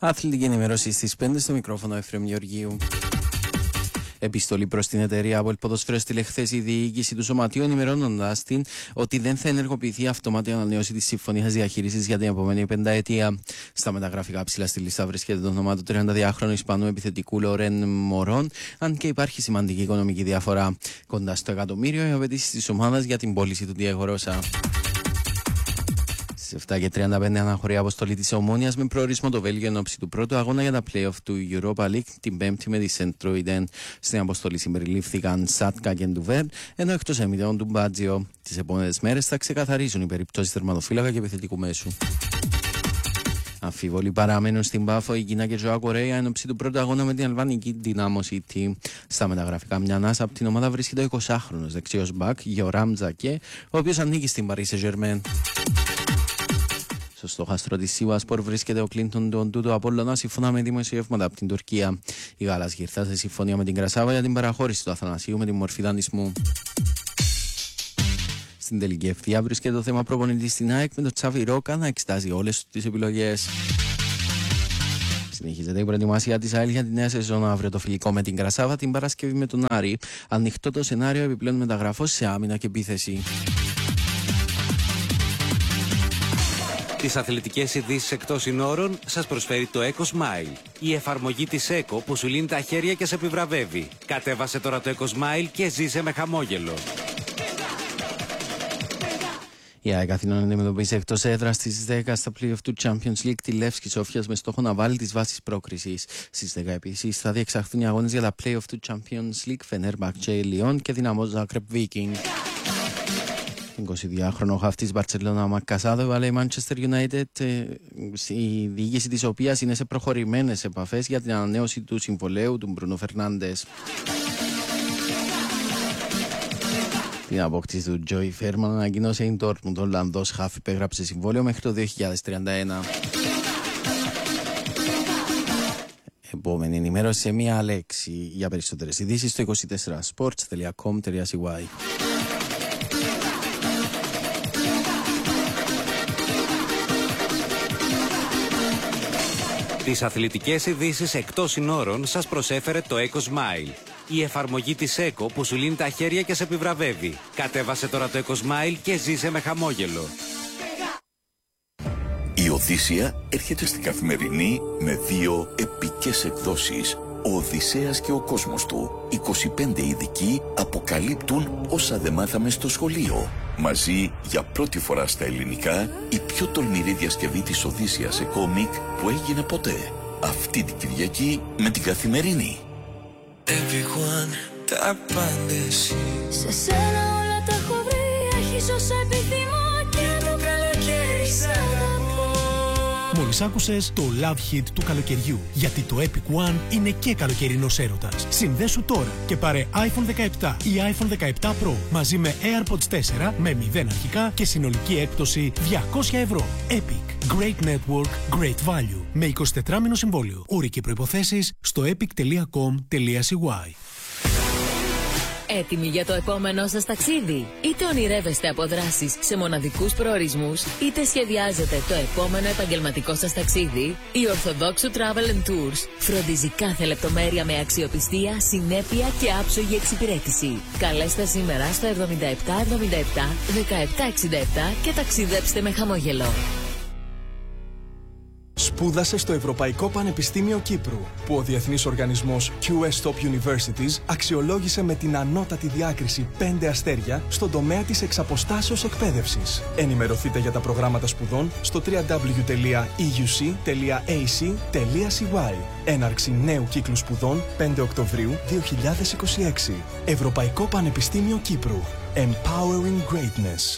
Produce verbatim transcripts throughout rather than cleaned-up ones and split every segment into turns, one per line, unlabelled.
Αθλητική ενημέρωση στις πέντε στο μικρόφωνο Εφραίμ Γεωργίου. Επιστολή προς την εταιρεία από ποδοσφαίρου στείλε χθες η διοίκηση του σωματείου, ενημερώνοντας την ότι δεν θα ενεργοποιηθεί αυτόματη ανανέωση της συμφωνίας διαχείρισης για την επόμενη πενταετία. Στα μεταγραφικά ψηλά στη λίστα βρίσκεται το όνομα του τριανταδυάχρονου Ισπανού επιθετικού Λορέν Μωρόν, αν και υπάρχει σημαντική οικονομική διαφορά. Κοντά στο εκατομμύριο οι απαιτήσεις της ομάδας για την πώληση του Διέγο Ρώσα. Στις επτά και τριάντα πέντε αναχωρεί αποστολή της Ομόνοιας με προορισμό το Βέλγιο εν ώψη του πρώτου αγώνα για τα play-off του Europa League την Πέμπτη με τη Σεντροϊντέν. Στην αποστολή συμπεριλήφθηκαν Σάτκα και Ντουβέρ, ενώ εκτός εμιτών του Μπάτζιο. Τις επόμενες μέρες θα ξεκαθαρίζουν οι περιπτώσεις τερματοφύλακα και επιθετικού μέσου. Αμφίβολοι παραμένουν στην Πάφο η Κίνα και Ζωά Κορέα εν ώψη του πρώτου αγώνα με την αλβανική Δυνάμο City. Στα μεταγραφικά μια ανάσα από την ομάδα βρίσκεται ο εικοσάχρονος δεξιός μπακ Γιοράμ Τζακέ, ο οποίος ανήκει στην Paris Saint-Germain. Στο στόχαστρο της Σίβασπορ βρίσκεται ο Κλίντον του Οντούτο Απόλλωνα σύμφωνα με δημοσιεύματα από την Τουρκία. Η Γάλας γυρθά σε συμφωνία με την Κρασάβα για την παραχώρηση του Αθανασίου με τη μορφή δανεισμού. Στην τελική ευθεία βρίσκεται το θέμα προπονητή στην ΑΕΚ με το Τσάβι Ρόκα να εξετάζει όλες τις επιλογές. Συνεχίζεται η προετοιμασία της ΑΕΛ για τη νέα σεζόν. Αύριο το φιλικό με την Κρασάβα, την Παρασκευή με τον Άρη. Ανοιχτό το σενάριο επιπλέον μεταγραφών σε άμυνα και επίθεση.
Τις αθλητικές ειδήσεις εκτός συνόρων σας προσφέρει το EcoSmile. Η εφαρμογή της Eco που σου λύνει τα χέρια και σε επιβραβεύει. Κατέβασε τώρα το EcoSmile και ζήσε με χαμόγελο.
Η ΑΕΚ Αθηνών αντιμετωπίζει εκτός έδρας στις δέκα στα play-off του Champions League τη Λεύσκη Σόφιας με στόχο να βάλει τις βάσεις πρόκρισης. Στις δέκα επίσης θα διεξαχθούν οι αγώνες για τα play-off του Champions League Φενέρμπαχτσε Λιόν και Δυναμό Ζάγκρεπ Βίκινγκ. εικοσιδυάχρονο χαφτής Μπαρτσελώνα Μακκασάδο έβαλε η Manchester United, η διοίκηση της οποίας είναι σε προχωρημένες επαφές για την ανανέωση του συμβολαίου του Μπρούνο Φερνάντες. Την απόκτηση του Τζόι Φέρμαν ανακοίνωσε η Ντόρτμουντ. Ο Ολλανδός χαφ υπέγραψε συμβόλαιο μέχρι το δύο χιλιάδες τριάντα ένα. Επόμενη ενημέρωση σε μία λέξη. Για περισσότερες ειδήσεις στο είκοσι τέσσερα σπορτς τελεία κομ τελεία σι γουάι.
Τις αθλητικές ειδήσεις εκτός συνόρων σας προσέφερε το EcoSmile. Η εφαρμογή της Eco που σου λύνει τα χέρια και σε επιβραβεύει. Κατέβασε τώρα το EcoSmile και ζήσε με χαμόγελο.
Η Οδύσσια έρχεται στην Καθημερινή με δύο επικές εκδόσεις. Ο Οδυσσέας και ο κόσμος του. είκοσι πέντε ειδικοί αποκαλύπτουν όσα δεν μάθαμε στο σχολείο. Μαζί για πρώτη φορά στα ελληνικά η πιο τολμηρή διασκευή της Οδύσσιας σε κόμικ που έγινε ποτέ. Αυτή την Κυριακή με την Καθημερινή.
Everyone, τα πάντα εσύ. Σε σένα όλα τα έχω βρει. Έχεις όσα επιθυμώ και το καλοκαίρι σ' αγαπώ.
Μόλις άκουσες το Love Hit του καλοκαιριού. Γιατί το Epic One είναι και καλοκαιρινός έρωτας. Συνδέσου τώρα και πάρε άιφον δεκαεπτά ή άιφον δεκαεπτά Pro μαζί με AirPods τέσσερα με μηδέν αρχικά και συνολική έκπτωση διακόσια ευρώ. Epic. Great Network, Great Value. Με εικοσιτετράμηνο συμβόλαιο. Όροι και προϋποθέσεις στο epic τελεία κομ τελεία σι γουάι.
Έτοιμοι για το επόμενό σας ταξίδι? Είτε ονειρεύεστε από δράσεις σε μοναδικούς προορισμούς, είτε σχεδιάζετε το επόμενο επαγγελματικό σας ταξίδι, η Ορθοδόξου Travel and Tours φροντίζει κάθε λεπτομέρεια με αξιοπιστία, συνέπεια και άψογη εξυπηρέτηση. Καλέστε σήμερα στο εβδομήντα επτά εβδομήντα επτά δεκαεπτά εξήντα επτά και ταξιδέψτε με χαμόγελο.
Σπούδασε στο Ευρωπαϊκό Πανεπιστήμιο Κύπρου, που ο διεθνής οργανισμός κιου ες Top Universities αξιολόγησε με την ανώτατη διάκριση πέντε αστέρια στον τομέα της εξαποστάσεως εκπαίδευσης. Ενημερωθείτε για τα προγράμματα σπουδών στο double-u double-u double-u τελεία ι γιου σι τελεία έι σι τελεία σι γουάι. Έναρξη νέου κύκλου σπουδών πέντε Οκτωβρίου δύο χιλιάδες είκοσι έξι. Ευρωπαϊκό Πανεπιστήμιο Κύπρου. Empowering Greatness.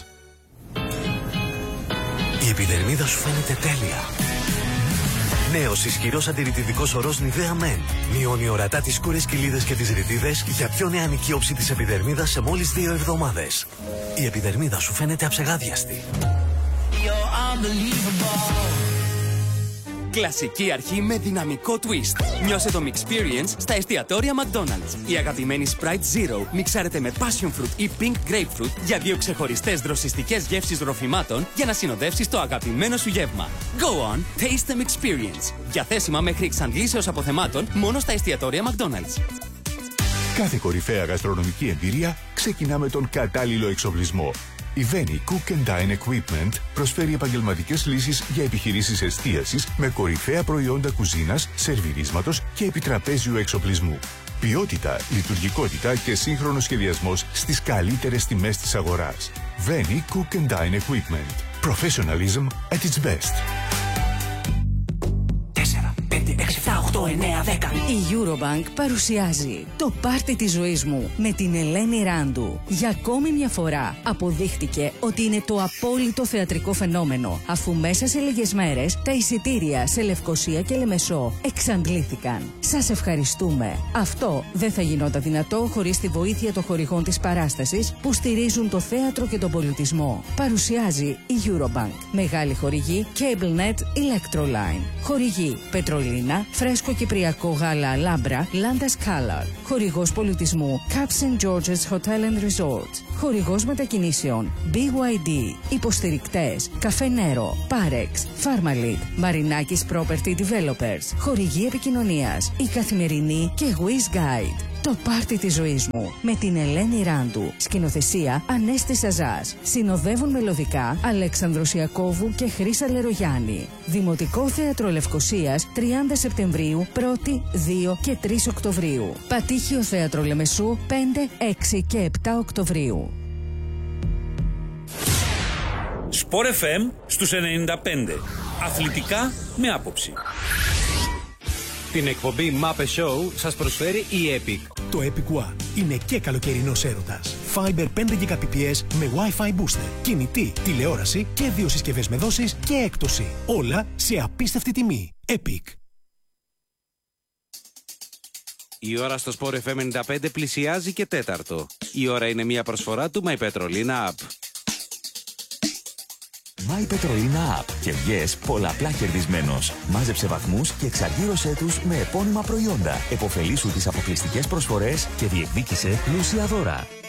Η επιδερμίδα σου φαίνεται τέλεια. Νέος ισχυρός αντιρρητιδικός ορός Nivea Men. Μειώνει ορατά τις σκούρες κοιλίδες και τις ρητίδες για πιο νεανική όψη της επιδερμίδας σε μόλις δύο εβδομάδες. Η επιδερμίδα σου φαίνεται αψεγάδιαστη.
Κλασική αρχή με δυναμικό twist. Νιώσε το Mixperience στα εστιατόρια McDonald's. Η αγαπημένη Sprite Zero μιξάρεται με Passion Fruit ή Pink Grapefruit για δύο ξεχωριστές δροσιστικές γεύσεις ροφημάτων για να συνοδεύσεις το αγαπημένο σου γεύμα. Go on, taste the Mixperience. Διαθέσιμα μέχρι εξαντλήσεως αποθεμάτων μόνο στα εστιατόρια McDonald's.
Κάθε κορυφαία γαστρονομική εμπειρία ξεκινά με τον κατάλληλο εξοπλισμό. Η Veni Cook and Dine Equipment προσφέρει επαγγελματικές λύσεις για επιχειρήσεις εστίασης με κορυφαία προϊόντα κουζίνας, σερβιρίσματος και επιτραπέζιου εξοπλισμού. Ποιότητα, λειτουργικότητα και σύγχρονος σχεδιασμός στις καλύτερες τιμές της αγοράς. Veni Cook and Dine Equipment. Professionalism at its best.
Η Eurobank παρουσιάζει το πάρτι της ζωής μου με την Ελένη Ράντου. Για ακόμη μια φορά αποδείχτηκε ότι είναι το απόλυτο θεατρικό φαινόμενο, αφού μέσα σε λίγες μέρες τα εισιτήρια σε Λευκοσία και Λεμεσό εξαντλήθηκαν. Σας ευχαριστούμε. Αυτό δεν θα γινόταν δυνατό χωρίς τη βοήθεια των χορηγών της παράστασης που στηρίζουν το θέατρο και τον πολιτισμό. Παρουσιάζει η Eurobank. Μεγάλη χορηγή CableNet Electroline. Χορηγή Πετρολίνα, Φρέσκο Κυπριακό Γάλα Λάμπρα, Landas Color. Χορηγός πολιτισμού Caps and George's Hotel and Resort. Χορηγός μετακινήσεων μπι γουάι ντι. Υποστηρικτές Καφέ Νέρο, Parex, Pharmalit, Μαρινάκης Property Developers. Χορηγή επικοινωνίας Η Καθημερινή και Wiz Guide. Το πάρτι της ζωής μου με την Ελένη Ράντου. Σκηνοθεσία Ανέστη Σαζάς. Συνοδεύουν μελωδικά Αλέξανδρος Ιακώβου και Χρύσα Λερογιάννη. Δημοτικό Θέατρο Λευκοσίας τριάντα Σεπτεμβρίου, πρώτη, δύο και τρεις Οκτωβρίου. Πατήχιο Θέατρο Λεμεσού πέντε, έξι και επτά Οκτωβρίου.
Σπορ εφ εμ στους ενενήντα πέντε. Αθλητικά με άποψη.
Την εκπομπή Muppet Show σας προσφέρει η Epic.
Το Epic One είναι και καλοκαιρινός έρωτας. Fiber πέντε Gbps με Wi-Fi booster, κινητή, τηλεόραση και δύο συσκευές με δόσεις και έκπτωση. Όλα σε απίστευτη τιμή. Epic.
Η ώρα στο Sport εφ εμ ενενήντα πέντε πλησιάζει και τέταρτο. Η ώρα είναι μια προσφορά του My Petrolina App.
My Petrolina App και βγες πολλαπλά κερδισμένος. Μάζεψε βαθμούς και εξαργύρωσέ τους με επώνυμα προϊόντα. Εποφελήσου τις αποκλειστικές προσφορές και διεκδίκησε πλούσια δώρα.